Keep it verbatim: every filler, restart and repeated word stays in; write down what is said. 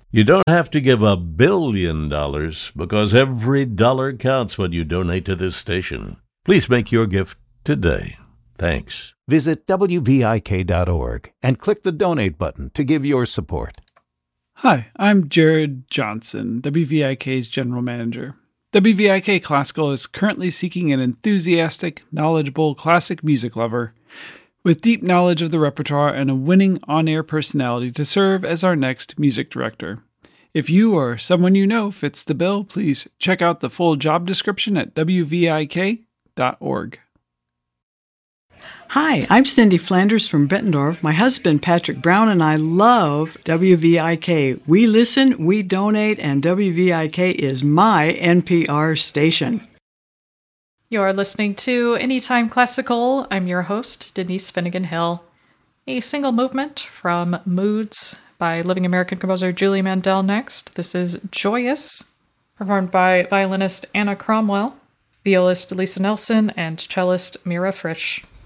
You don't have to give a billion dollars because every dollar counts when you donate to this station. Please make your gift today. Thanks. Visit W V I K dot org and click the donate button to give your support. Hi, I'm Jared Johnson, W V I K's General Manager. W V I K Classical is currently seeking an enthusiastic, knowledgeable classic music lover with deep knowledge of the repertoire and a winning on-air personality to serve as our next music director. If you or someone you know fits the bill, please check out the full job description at W V I K dot org. Hi, I'm Cindy Flanders from Bettendorf. My husband, Patrick Brown, and I love W V I K. We listen, we donate, and W V I K is my N P R station. You're listening to Anytime Classical. I'm your host, Denise Finnegan Hill. A single movement from Moods by living American composer Julie Mandel next. This is Joyous, performed by violinist Anna Cromwell, violist Lisa Nelson, and cellist Mira Frisch.